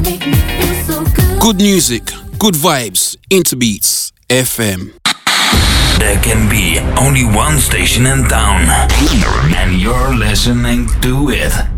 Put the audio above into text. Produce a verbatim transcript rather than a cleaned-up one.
Good music, good vibes, Interbeats F M. There can be only one station in town, and you're listening to it.